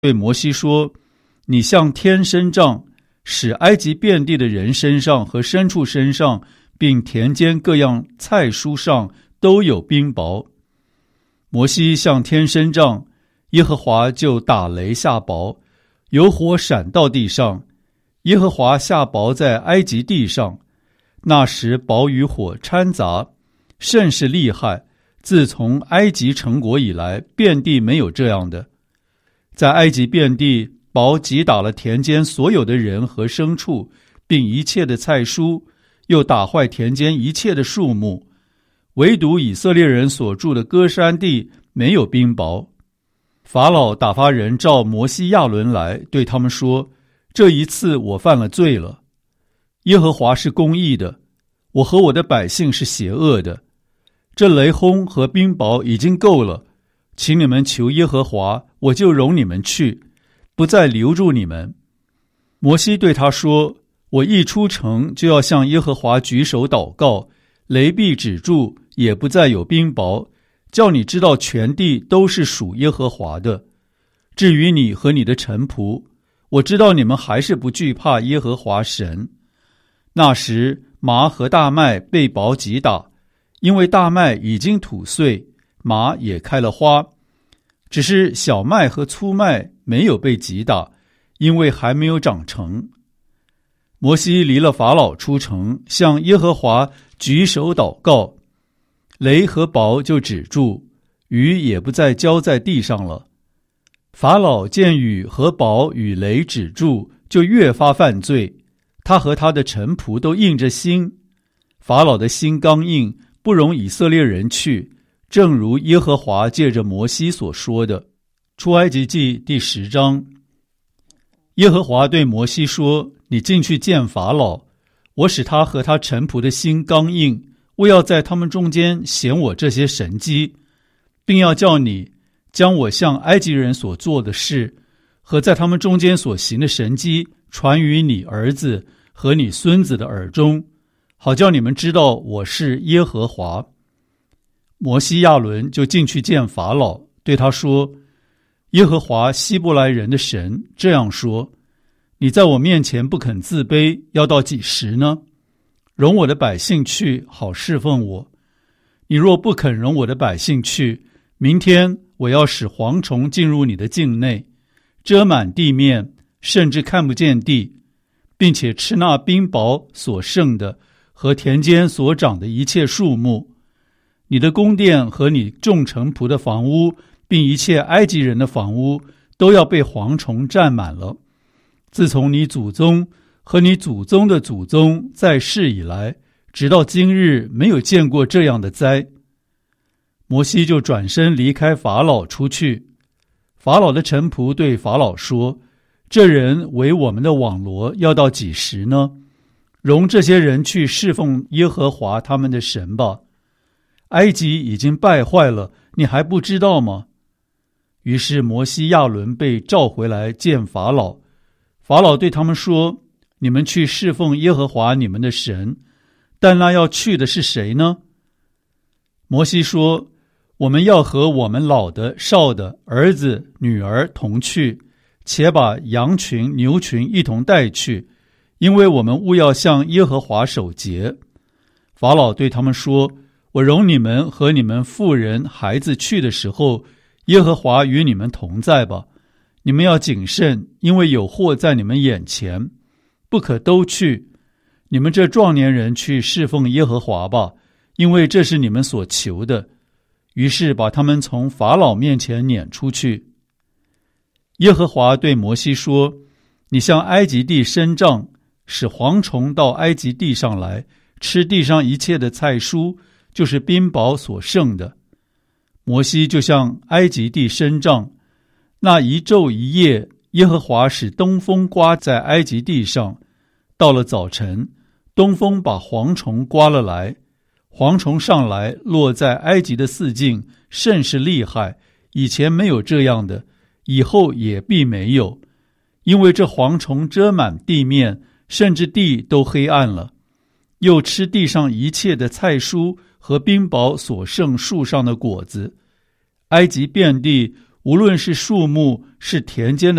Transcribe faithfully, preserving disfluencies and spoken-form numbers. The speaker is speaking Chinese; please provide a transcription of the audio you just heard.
对摩西说：你向天伸杖，使埃及遍地的人身上和牲畜身上，并田间各样菜蔬上都有冰雹。摩西向天伸杖，耶和华就打雷下雹，有火闪到地上，耶和华下雹在埃及地上。那时雹与火掺杂，甚是厉害，自从埃及成国以来，遍地没有这样的。在埃及遍地，雹击打了田间所有的人和牲畜，并一切的菜蔬，又打坏田间一切的树木，唯独以色列人所住的歌珊地没有冰雹。法老打发人召摩西亚伦来，对他们说：这一次我犯了罪了。耶和华是公义的，我和我的百姓是邪恶的。这雷轰和冰雹已经够了，请你们求耶和华，我就容你们去，不再留住你们。摩西对他说：我一出城就要向耶和华举手祷告，雷必止住，也不再有冰雹，叫你知道全地都是属耶和华的。至于你和你的臣仆，我知道你们还是不惧怕耶和华神。那时麻和大麦被雹击打，因为大麦已经吐穗，麻也开了花，只是小麦和粗麦没有被击打，因为还没有长成。摩西离了法老出城，向耶和华举手祷告，雷和雹就止住，雨也不再浇在地上了。法老见雨和雹与雷止住，就越发犯罪，他和他的臣仆都硬着心。法老的心刚硬，不容以色列人去，正如耶和华借着摩西所说的。出埃及记第十章。耶和华对摩西说：你进去见法老，我使他和他臣仆的心刚硬，我要在他们中间显我这些神迹，并要叫你将我向埃及人所做的事和在他们中间所行的神迹传于你儿子和你孙子的耳中，好叫你们知道我是耶和华。摩西亚伦就进去见法老，对他说：耶和华希伯来人的神这样说：你在我面前不肯自卑，要到几时呢？容我的百姓去，好侍奉我。你若不肯容我的百姓去，明天我要使蝗虫进入你的境内，遮满地面，甚至看不见地，并且吃那冰雹所剩的和田间所长的一切树木。你的宫殿和你众臣仆的房屋，并一切埃及人的房屋，都要被蝗虫占满了。自从你祖宗和你祖宗的祖宗在世以来，直到今日，没有见过这样的灾。摩西就转身离开法老出去。法老的臣仆对法老说：这人为我们的网罗，要到几时呢？容这些人去侍奉耶和华他们的神吧。埃及已经败坏了，你还不知道吗？于是摩西亚伦被召回来见法老。法老对他们说：你们去侍奉耶和华你们的神，但那要去的是谁呢？摩西说：我们要和我们老的、少的、儿子、女儿同去，且把羊群、牛群一同带去，因为我们务要向耶和华守节。法老对他们说：我容你们和你们妇人、孩子去的时候，耶和华与你们同在吧。你们要谨慎，因为有祸在你们眼前，不可都去。你们这壮年人去侍奉耶和华吧，因为这是你们所求的。于是把他们从法老面前撵出去。耶和华对摩西说：你向埃及地伸杖，使蝗虫到埃及地上来，吃地上一切的菜蔬，就是冰雹所剩的。摩西就向埃及地伸杖，那一昼一夜，耶和华使东风刮在埃及地上。到了早晨，东风把蝗虫刮了来，蝗虫上来落在埃及的四境，甚是厉害，以前没有这样的，以后也必没有，因为这蝗虫遮满地面，甚至地都黑暗了。又吃地上一切的菜蔬和冰雹所剩树上的果子。埃及遍地无论是树木，是田间的